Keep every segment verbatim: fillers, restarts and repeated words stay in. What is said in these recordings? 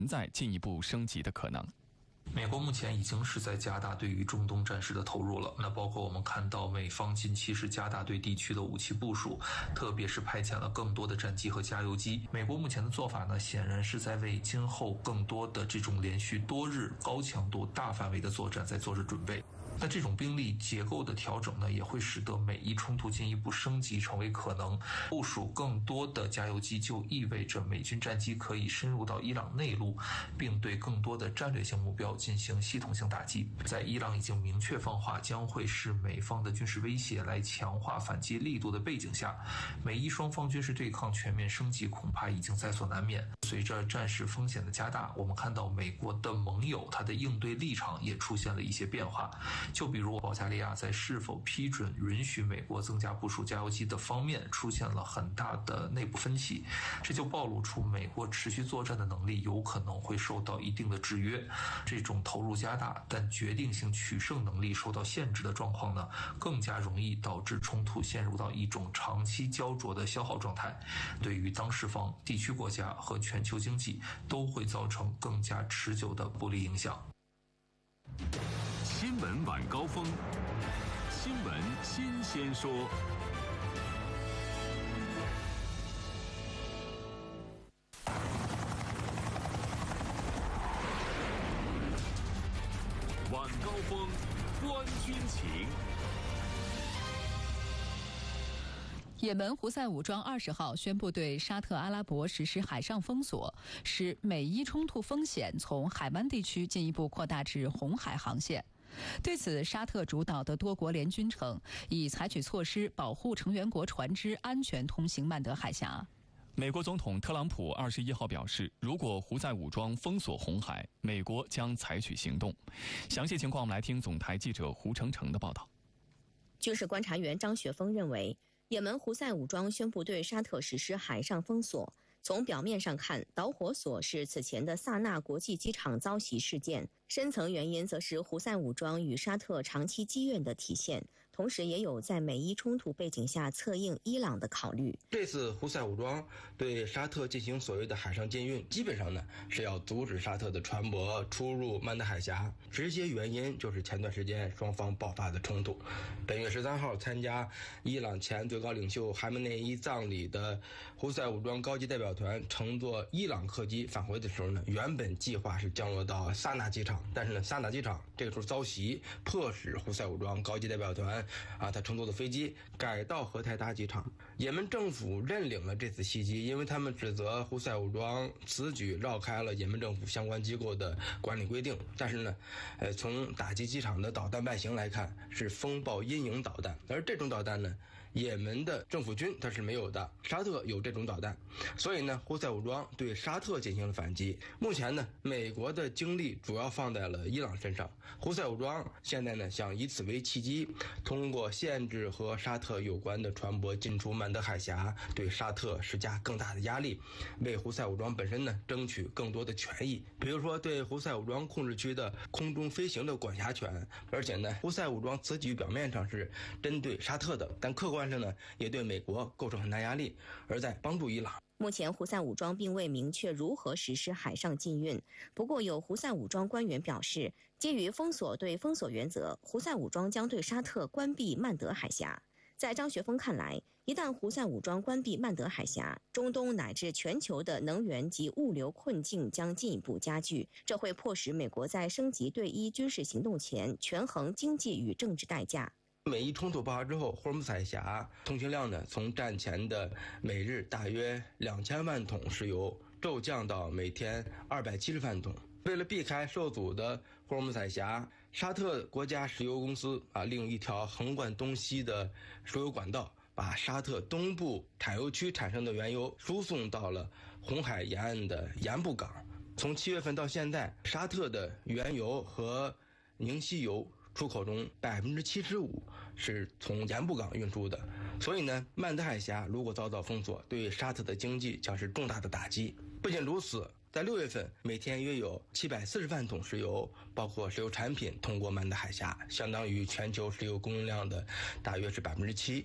在进一步升级的可能。 美国目前已经是在加大对于中东战事的投入了，那包括我们看到美方近期是加大对地区的武器部署，特别是派遣了更多的战机和加油机。美国目前的做法呢，显然是在为今后更多的这种连续多日高强度大范围的作战在做着准备。那这种兵力结构的调整呢，也会使得美伊冲突进一步升级成为可能。部署更多的加油机就意味着美军战机可以深入到伊朗内陆，并对更多的战略性目标进行系统性打击。在伊朗已经明确放话将会是美方的军事威胁来强化反击力度的背景下，美伊双方军事对抗全面升级恐怕已经在所难免。随着战事风险的加大，我们看到美国的盟友他的应对立场也出现了一些变化。就比如保加利亚在是否批准允许美国增加部署加油机的方面出现了很大的内部分歧，这就暴露出美国持续作战的能力有可能会受到一定的制约。这种投入加大但决定性取胜能力受到限制的状况呢，更加容易导致冲突陷入到一种长期焦灼的消耗状态，对于当事方、地区国家和全球经济都会造成更加持久的不利影响。 新闻晚高峰，新闻新鲜说。晚高峰，观军情。 也门胡塞武装二十号宣布对沙特阿拉伯实施海上封锁，使美伊冲突风险从海湾地区进一步扩大至红海航线。对此，沙特主导的多国联军称已采取措施保护成员国船只安全通行曼德海峡。 美国总统特朗普二十一号表示，如果胡塞武装封锁红海，美国将采取行动。详细情况我们来听总台记者胡成成的报道。 军事观察员张雪峰认为，也门胡塞武装宣布对沙特实施海上封锁，从表面上看，导火索是此前的萨那国际机场遭袭事件，深层原因则是胡塞武装与沙特长期积怨的体现，同时也有在美伊冲突背景下策应伊朗的考虑。 这次胡塞武装对沙特进行所谓的海上禁运，基本上呢是要阻止沙特的船舶出入曼德海峡，直接原因就是前段时间双方爆发的冲突。本月十三号参加伊朗前最高领袖哈梅内伊葬礼的胡塞武装高级代表团乘坐伊朗客机返回的时候呢，原本计划是降落到萨那机场，但是呢萨那机场这个时候遭袭，迫使胡塞武装高级代表团啊他乘坐的飞机改到荷台达机场。也门政府认领了这次袭击，因为他们指责胡塞武装此举绕开了也门政府相关机构的管理规定。但是呢呃从打击机场的导弹外形来看，是风暴阴影导弹，而这种导弹呢也门的政府军它是没有的，沙特有这种导弹，所以呢胡塞武装对沙特进行了反击。目前呢美国的精力主要放在了伊朗身上，胡塞武装现在呢想以此为契机，通过限制和沙特有关的船舶进出曼德海峡，对沙特施加更大的压力，为胡塞武装本身呢争取更多的权益，比如说对胡塞武装控制区的空中飞行的管辖权。而且呢胡塞武装此举表面上是针对沙特的，但客观上呢也对美国构成很大压力，而在帮助伊朗。 目前胡塞武装并未明确如何实施海上禁运，不过有胡塞武装官员表示，基于封锁对封锁原则，胡塞武装将对沙特关闭曼德海峡。在张学峰看来，一旦胡塞武装关闭曼德海峡，中东乃至全球的能源及物流困境将进一步加剧，这会迫使美国在升级对伊军事行动前权衡经济与政治代价。 美伊冲突爆发之后，霍尔木兹海峡通行量呢从战前的每日大约两千万桶石油骤降到每天二百七十万桶。为了避开受阻的霍尔木兹海峡，沙特国家石油公司啊利用一条横贯东西的输油管道，把沙特东部产油区产生的原油输送到了红海沿岸的盐布港。从七月份到现在，沙特的原油和凝稀油出口中百分之七十五是从盐布港运输的，所以呢，曼德海峡如果遭到封锁，对沙特的经济将是重大的打击。不仅如此，在六月份，每天约有七百四十万桶石油，包括石油产品通过曼德海峡，相当于全球石油供应量的大约是百分之七。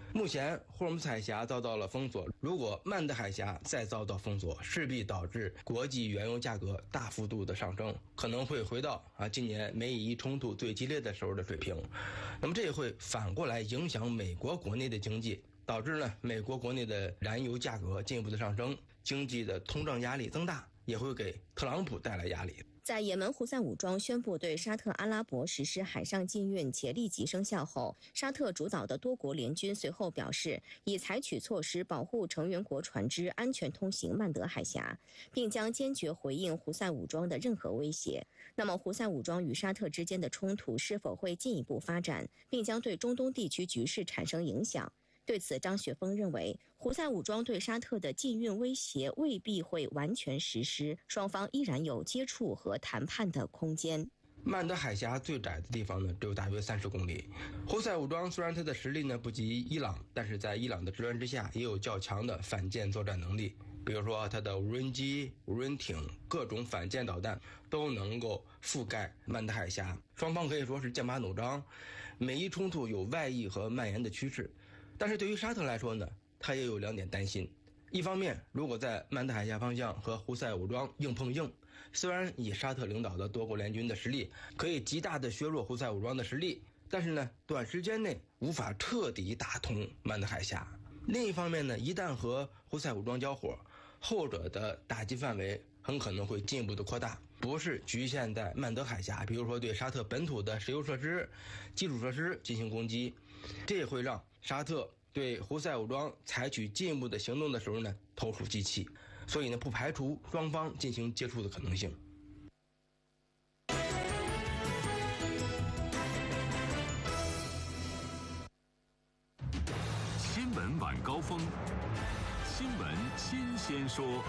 目前霍尔木兹海峡遭到了封锁，如果曼德海峡再遭到封锁，势必导致国际原油价格大幅度的上升，可能会回到啊今年美以冲突最激烈的时候的水平。那么这也会反过来影响美国国内的经济，导致呢美国国内的燃油价格进一步的上升，经济的通胀压力增大，也会给特朗普带来压力。 在也门胡塞武装宣布对沙特阿拉伯实施海上禁运且立即生效后，沙特主导的多国联军随后表示，已采取措施保护成员国船只安全通行曼德海峡，并将坚决回应胡塞武装的任何威胁。那么，胡塞武装与沙特之间的冲突是否会进一步发展，并将对中东地区局势产生影响？对此，张雪峰认为，胡塞武装对沙特的禁运威胁未必会完全实施，双方依然有接触和谈判的空间。 曼德海峡最窄的地方呢，只有大约三十公里。胡塞武装虽然它的实力呢不及伊朗，但是在伊朗的支援之下，也有较强的反舰作战能力。比如说，它的无人机、无人艇、各种反舰导弹都能够覆盖曼德海峡。双方可以说是剑拔弩张，美伊冲突有外溢和蔓延的趋势。但是对于沙特来说呢，他也有两点担心。一方面，如果在曼德海峡方向和胡塞武装硬碰硬，虽然以沙特领导的多国联军的实力可以极大的削弱胡塞武装的实力，但是呢，短时间内无法彻底打通曼德海峡。另一方面呢，一旦和胡塞武装交火，后者的打击范围很可能会进一步的扩大，不是局限在曼德海峡，比如说对沙特本土的石油设施、基础设施进行攻击，这也会让沙特对胡塞武装采取进一步的行动的时候呢，投鼠忌器，所以呢，不排除双方进行接触的可能性。 新闻晚高峰，新闻新鲜说。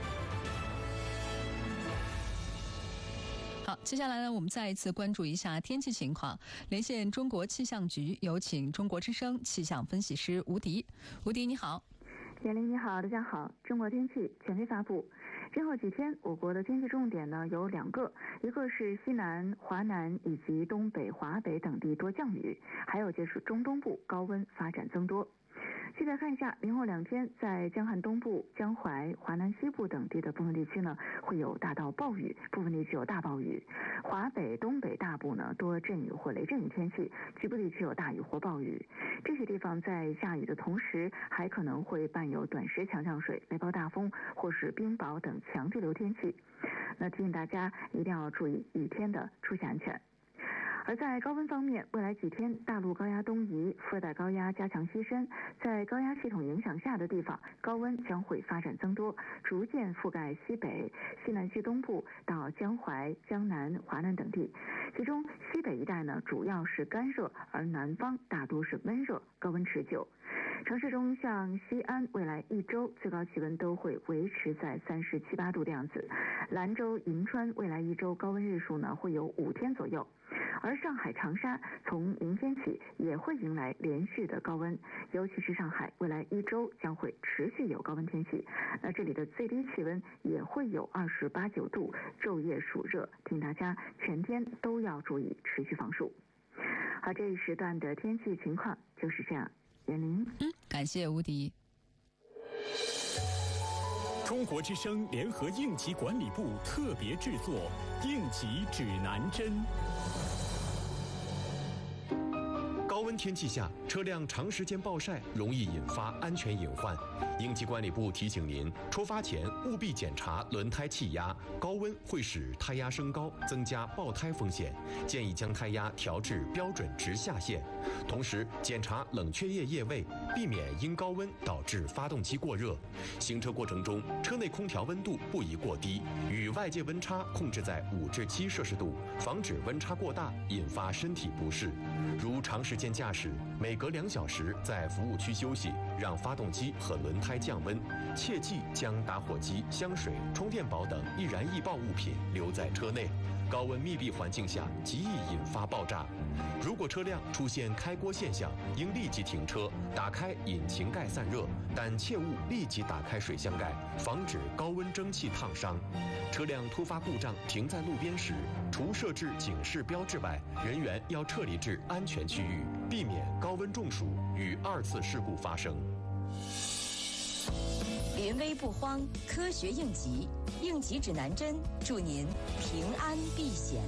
好，接下来呢，我们再一次关注一下天气情况。连线中国气象局，有请中国之声气象分析师吴迪。吴迪，你好。 严玲，你好，大家好。中国天气权威发布，今后几天我国的天气重点呢有两个，一个是西南、华南以及东北、华北等地多降雨，还有就是中东部高温发展增多。具体看一下，明后两天在江汉东部、江淮、华南西部等地的部分地区呢，会有大到暴雨，部分地区有大暴雨；华北、东北大部呢多阵雨或雷阵雨天气，局部地区有大雨或暴雨。这些地方在下雨的同时，还可能会伴有短时强降水、雷暴大风或是冰雹等强对流天气。那提醒大家一定要注意雨天的出行安全。而在高温方面，未来几天大陆高压东移，副热带高压加强西伸，在高压系统影响下的地方，高温将会发展增多，逐渐覆盖西北、西南西东部到江淮、江南、华南等地。其中西北一带呢，主要是干热，而南方大多是温热，高温持久。城市中像西安，未来一周最高气温都会维持在三十七八度的样子。兰州、银川未来一周高温日数呢会有五天左右。而上海、长沙从明天起也会迎来连续的高温，尤其是上海未来一周将会持续有高温天气。那这里的最低气温也会有二十八九度，昼夜暑热，请大家全天都要注意持续防暑。好，这一时段的天气情况就是这样。严玲， 嗯，感谢吴迪。 中国之声联合应急管理部特别制作《应急指南针》。 高温天气下，车辆长时间暴晒容易引发安全隐患。应急管理部提醒您，出发前务必检查轮胎气压，高温会使胎压升高，增加爆胎风险。建议将胎压调至标准值下限。同时，检查冷却液液位，避免因高温导致发动机过热。行车过程中，车内空调温度不宜过低，与外界温差控制在五至七摄氏度，防止温差过大引发身体不适。如长时间驾驶，每隔两小时在服务区休息，让发动机和轮胎降温。切忌将打火机、香水、充电宝等易燃易爆物品留在车内，高温密闭环境下极易引发爆炸。如果车辆出现开锅现象，应立即停车，打开引擎盖散热，但切勿立即打开水箱盖，防止高温蒸汽烫伤。车辆突发故障停在路边时，除设置警示标志外，人员要撤离至安全区域。 避免高温中暑与二次事故发生。 临危不慌，科学应急，应急指南针，祝您平安避险。